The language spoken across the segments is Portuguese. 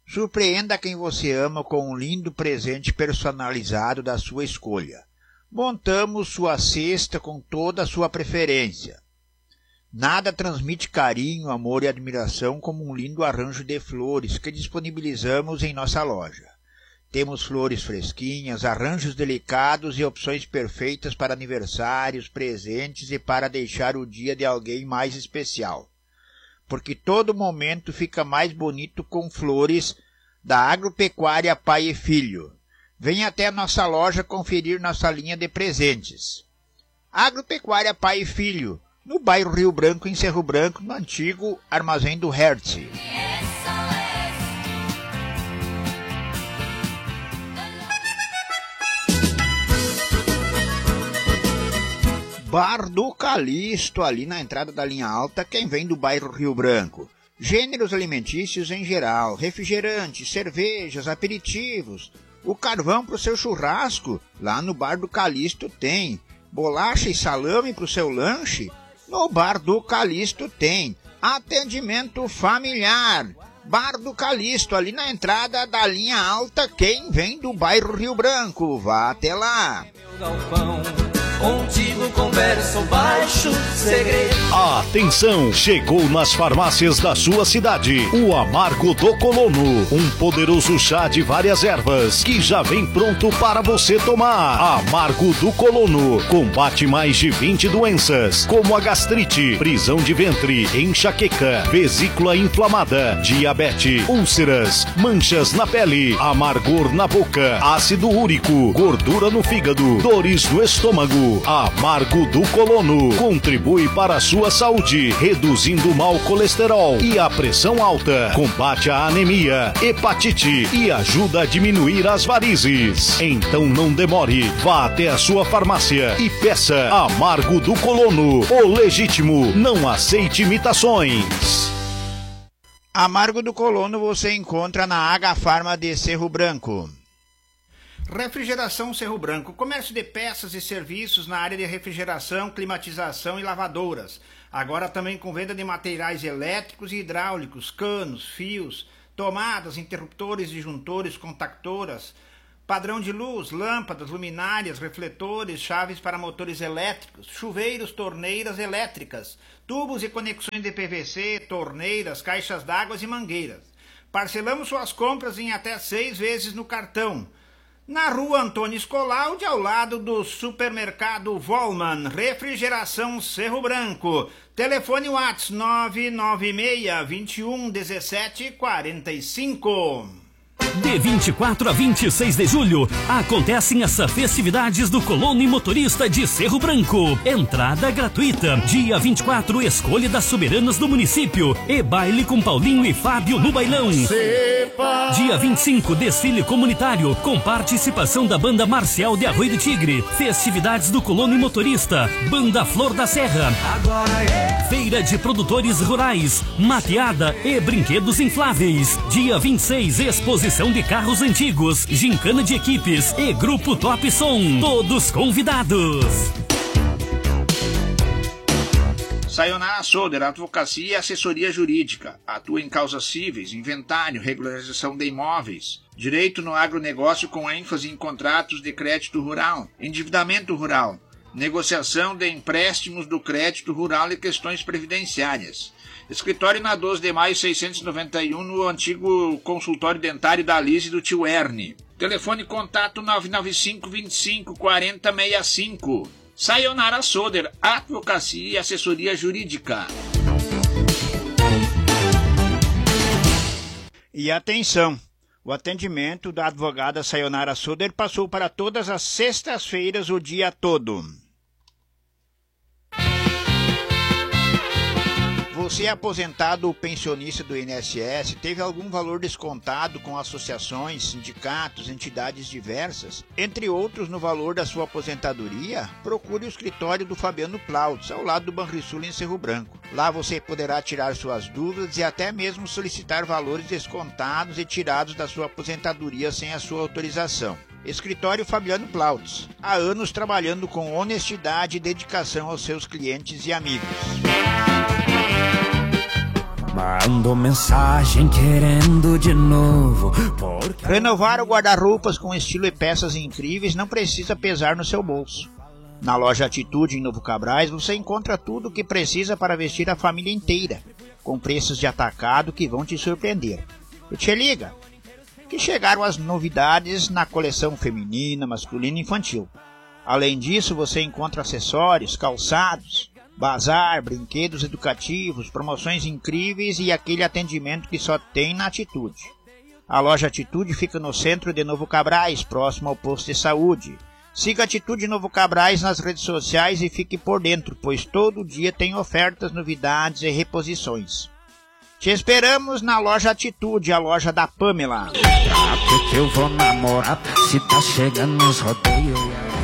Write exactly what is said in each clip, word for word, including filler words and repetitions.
Surpreenda quem você ama com um lindo presente personalizado da sua escolha. Montamos sua cesta com toda a sua preferência. Nada transmite carinho, amor e admiração como um lindo arranjo de flores que disponibilizamos em nossa loja. Temos flores fresquinhas, arranjos delicados e opções perfeitas para aniversários, presentes e para deixar o dia de alguém mais especial. Porque todo momento fica mais bonito com flores da Agropecuária Pai e Filho. Venha até a nossa loja conferir nossa linha de presentes. Agropecuária Pai e Filho, no bairro Rio Branco, em Cerro Branco, no antigo Armazém do Hertz. Bar do Calixto, ali na entrada da linha alta, quem vem do bairro Rio Branco. Gêneros alimentícios em geral, refrigerantes, cervejas, aperitivos. O carvão para o seu churrasco, lá no Bar do Calixto tem. Bolacha e salame para o seu lanche, no Bar do Calixto tem. Atendimento familiar. Bar do Calixto, ali na entrada da linha alta, quem vem do bairro Rio Branco. Vá até lá. Contigo converso baixo segredo. Atenção, chegou nas farmácias da sua cidade o Amargo do Colono, um poderoso chá de várias ervas que já vem pronto para você tomar. Amargo do Colono combate mais de vinte doenças, como a gastrite, prisão de ventre, enxaqueca, vesícula inflamada, diabetes, úlceras, manchas na pele, amargor na boca, ácido úrico, gordura no fígado, dores no estômago. Amargo do Colono contribui para a sua saúde, reduzindo o mau colesterol e a pressão alta, combate a anemia, hepatite e ajuda a diminuir as varizes. Então não demore, vá até a sua farmácia e peça Amargo do Colono, o legítimo, não aceite imitações. Amargo do Colono você encontra na H Farma de Cerro Branco. Refrigeração Cerro Branco, comércio de peças e serviços na área de refrigeração, climatização e lavadouras. Agora também com venda de materiais elétricos e hidráulicos, canos, fios, tomadas, interruptores, disjuntores, contactoras, padrão de luz, lâmpadas, luminárias, refletores, chaves para motores elétricos, chuveiros, torneiras elétricas, tubos e conexões de P V C, torneiras, caixas d'água e mangueiras. Parcelamos suas compras em até seis vezes no cartão. Na rua Antônio Scolaldi, ao lado do supermercado Volman, Refrigeração Cerro Branco. Telefone WhatsApp nove nove seis, vinte e um, dezessete, quarenta e cinco. De vinte e quatro a vinte e seis de julho, acontecem as festividades do Colono e Motorista de Cerro Branco. Entrada gratuita. Dia vinte e quatro, escolha das soberanas do município e baile com Paulinho e Fábio no bailão. Dia vinte e cinco, desfile comunitário com participação da Banda Marcial de Arroio do Tigre. Festividades do Colono e Motorista, Banda Flor da Serra. Feira de produtores rurais, mateada e brinquedos infláveis. Dia vinte e seis, exposição de carros antigos, gincana de equipes e grupo Top Som. Todos convidados. Sayonara Soder, advocacia e assessoria jurídica. Atua em causas cíveis, inventário, regularização de imóveis, direito no agronegócio com ênfase em contratos de crédito rural, endividamento rural, negociação de empréstimos do crédito rural e questões previdenciárias. Escritório na doze de maio seiscentos e noventa e um, no antigo consultório dentário da Lise do tio Ernie. Telefone contato nove nove cinco, vinte e cinco, quarenta, sessenta e cinco. Sayonara Soder, advocacia e assessoria jurídica. E atenção, o atendimento da advogada Sayonara Soder passou para todas as sextas-feiras o dia todo. Você é aposentado ou pensionista do I N S S, teve algum valor descontado com associações, sindicatos, entidades diversas, entre outros no valor da sua aposentadoria? Procure o escritório do Fabiano Plautz, ao lado do Banrisul em Cerro Branco. Lá você poderá tirar suas dúvidas e até mesmo solicitar valores descontados e tirados da sua aposentadoria sem a sua autorização. Escritório Fabiano Plautz, há anos trabalhando com honestidade e dedicação aos seus clientes e amigos. Mando mensagem querendo de novo. Porque... Renovar o guarda-roupas com estilo e peças incríveis não precisa pesar no seu bolso. Na loja Atitude em Novo Cabrais você encontra tudo o que precisa para vestir a família inteira, com preços de atacado que vão te surpreender. E te liga, que chegaram as novidades na coleção feminina, masculina e infantil. Além disso, você encontra acessórios, calçados, bazar, brinquedos educativos, promoções incríveis e aquele atendimento que só tem na Atitude. A loja Atitude fica no centro de Novo Cabrais, próximo ao posto de saúde. Siga Atitude Novo Cabrais nas redes sociais e fique por dentro, pois todo dia tem ofertas, novidades e reposições. Te esperamos na loja Atitude, a loja da Pamela. Ah, que eu vou namorar se tá chegando nos rodeios.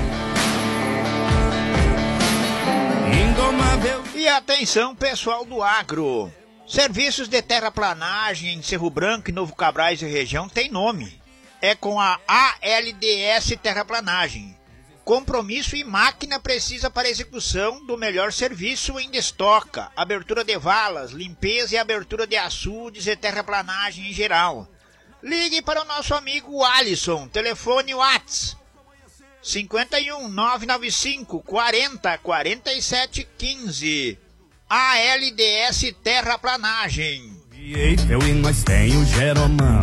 E atenção, pessoal do agro. Serviços de terraplanagem em Cerro Branco e Novo Cabrais e região tem nome. É com a A L D S Terraplanagem. Compromisso e máquina precisa para execução do melhor serviço em destoca, abertura de valas, limpeza e abertura de açudes e terraplanagem em geral. Ligue para o nosso amigo Alisson, telefone WhatsApp cinco um nove nove cinco quarenta quarenta e sete quinze. A L D S Terraplanagem. Eu e nós tem o Jeromão.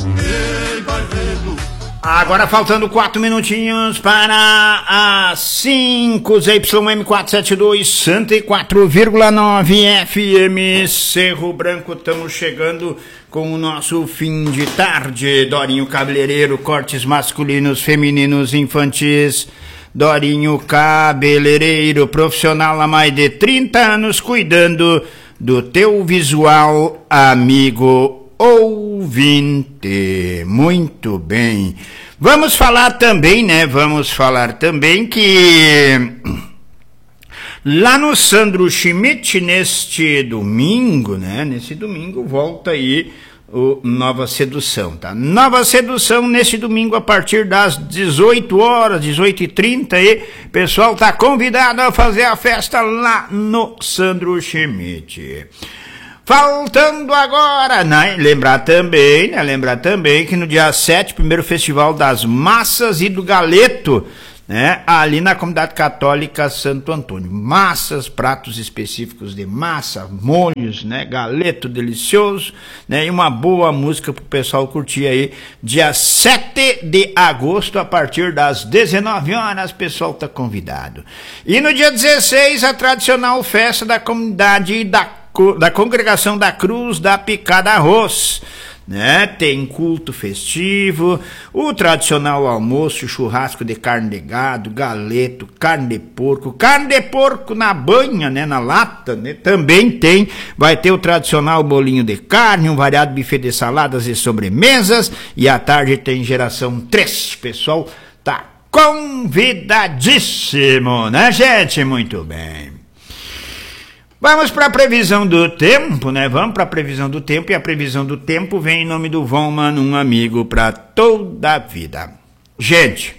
Agora faltando quatro minutinhos para as cinco, Z Y M quatrocentos e setenta e dois, cento e quatro vírgula nove F M, Cerro Branco. Estamos chegando com o nosso fim de tarde. Dorinho Cabeleireiro, cortes masculinos, femininos, infantis. Dorinho Cabeleireiro, profissional há mais de trinta anos, cuidando do teu visual, amigo ouvinte. Muito bem. Vamos falar também, né? Vamos falar também que lá no Sandro Schmidt, neste domingo, né? Nesse domingo volta aí o Nova Sedução, tá? Nova Sedução nesse domingo a partir das dezoito horas, dezoito e trinta, e o pessoal tá convidado a fazer a festa lá no Sandro Schmidt. Faltando agora, né? Lembrar também, né? Lembrar também que no dia sete, primeiro Festival das Massas e do Galeto, né? Ali na Comunidade Católica Santo Antônio. Massas, pratos específicos de massa, molhos, né? Galeto delicioso, né? E uma boa música pro pessoal curtir aí. Dia sete de agosto, a partir das dezenove horas, o pessoal tá convidado. E no dia dezesseis, a tradicional festa da comunidade da da Congregação da Cruz da Picada Arroz, né? Tem culto festivo, o tradicional almoço, churrasco de carne de gado, galeto, carne de porco, carne de porco na banha, né? Na lata, né? Também tem, vai ter o tradicional bolinho de carne, um variado buffet de saladas e sobremesas, e à tarde tem geração três, pessoal tá convidadíssimo, né, gente? Muito bem. Vamos para a previsão do tempo, né? Vamos para a previsão do tempo, e a previsão do tempo vem em nome do Vonman, um amigo para toda a vida. Gente,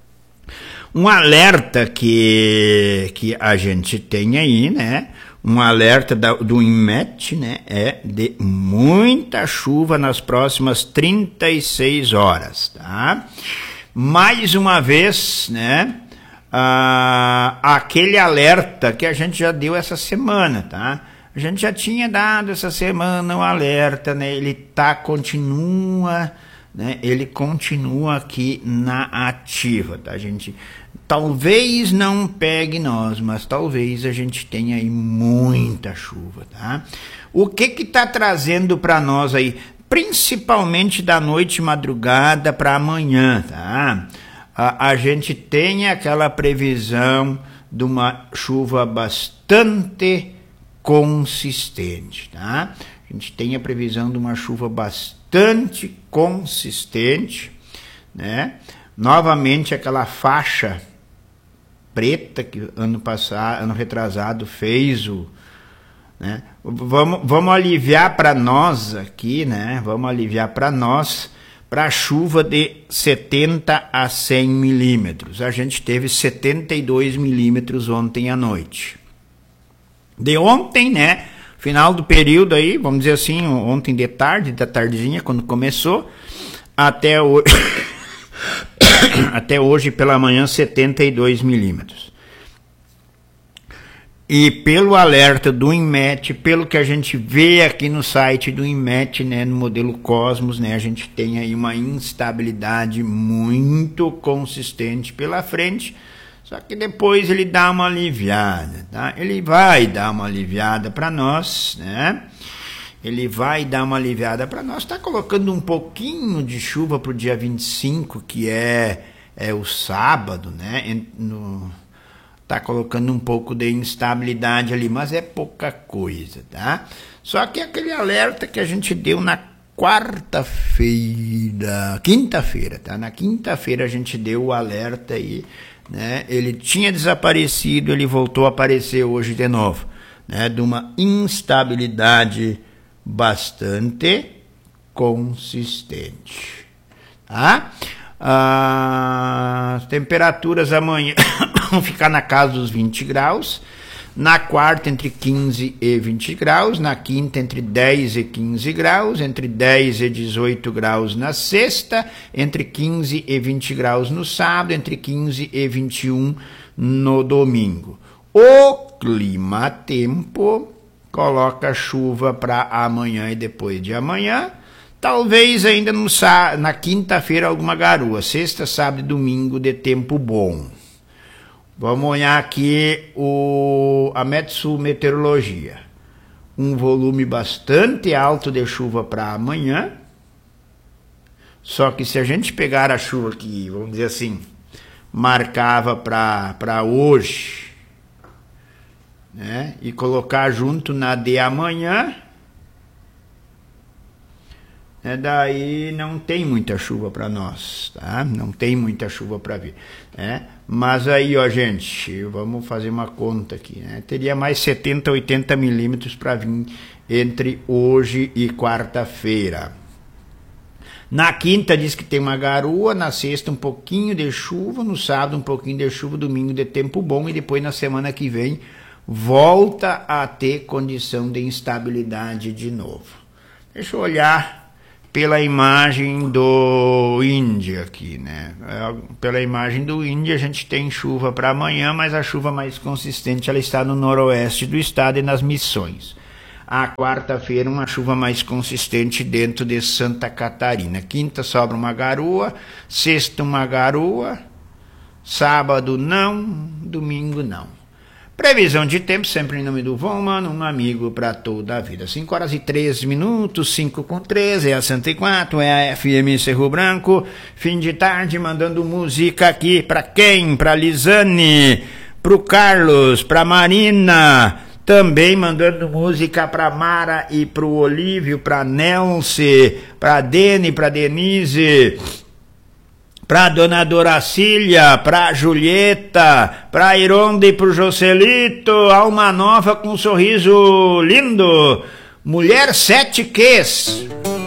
um alerta que, que a gente tem aí, né? Um alerta da, do INMET, né? É de muita chuva nas próximas trinta e seis horas, tá? Mais uma vez, né? Ah, aquele alerta que a gente já deu essa semana, tá? A gente já tinha dado essa semana um alerta, né? Ele tá, continua, né? Ele continua aqui na ativa, tá? A gente talvez não pegue nós, mas talvez a gente tenha aí muita chuva, tá? O que que tá trazendo para nós aí, principalmente da noite e madrugada para amanhã, tá? A, a gente tem aquela previsão de uma chuva bastante consistente, tá? A gente tem a previsão de uma chuva bastante consistente, né? Novamente aquela faixa preta que ano passado, ano retrasado fez o, né? Vamos, vamos aliviar para nós aqui, né? Vamos aliviar para nós, para chuva de setenta a cem milímetros. A gente teve setenta e dois milímetros ontem à noite. De ontem, né? final do período aí, vamos dizer assim, ontem de tarde, da tardinha, quando começou, até hoje, até hoje pela manhã, setenta e dois milímetros. E pelo alerta do INMET, pelo que a gente vê aqui no site do INMET, né, no modelo Cosmos, né, a gente tem aí uma instabilidade muito consistente pela frente, só que depois ele dá uma aliviada, tá? Ele vai dar uma aliviada para nós, né? Ele vai dar uma aliviada para nós, está colocando um pouquinho de chuva para o dia vinte e cinco, que é, é o sábado, né? No... Tá colocando um pouco de instabilidade ali, mas é pouca coisa, tá? Só que aquele alerta que a gente deu na quarta-feira, quinta-feira, tá? Na quinta-feira a gente deu o alerta aí, né? Ele tinha desaparecido, ele voltou a aparecer hoje de novo, né? De uma instabilidade bastante consistente, tá? As temperaturas amanhã vão ficar na casa dos vinte graus, na quarta entre quinze e vinte graus, na quinta entre dez e quinze graus, entre dez e dezoito graus na sexta, entre quinze e vinte graus no sábado, entre quinze e vinte e um no domingo. O clima-tempo coloca chuva para amanhã e depois de amanhã. Talvez ainda no, na quinta-feira alguma garoa, sexta, sábado e domingo de tempo bom. Vamos olhar aqui o, a Metsu Meteorologia. Um volume bastante alto de chuva para amanhã. Só que se a gente pegar a chuva que, vamos dizer assim, marcava para hoje, né, e colocar junto na de amanhã, é, daí não tem muita chuva para nós, tá? Não tem muita chuva para vir, né? Mas aí, ó, gente, vamos fazer uma conta aqui, né? Teria mais setenta, oitenta milímetros para vir entre hoje e quarta-feira. Na quinta diz que tem uma garoa, na sexta um pouquinho de chuva, no sábado um pouquinho de chuva, domingo de tempo bom e depois na semana que vem volta a ter condição de instabilidade de novo. Deixa eu olhar pela imagem do Índia aqui, né? Pela imagem do Índia a gente tem chuva para amanhã, mas a chuva mais consistente ela está no noroeste do estado e nas Missões. A quarta-feira uma chuva mais consistente dentro de Santa Catarina. Quinta sobra uma garoa, sexta uma garoa, sábado não, domingo não. Previsão de tempo, sempre em nome do Voman, um amigo para toda a vida. cinco horas e treze minutos, cinco com treze, é a cento e quatro, é a F M Cerro Branco. Fim de tarde, mandando música aqui para quem? Para Lisane, para o Carlos, para Marina. Também mandando música para Mara e para o Olívio, para Nelce, para Dene, para Denise, para Dona Doracília, para Julieta, para Ironda e pro Joselito, alma nova com um sorriso lindo, mulher sete Qs.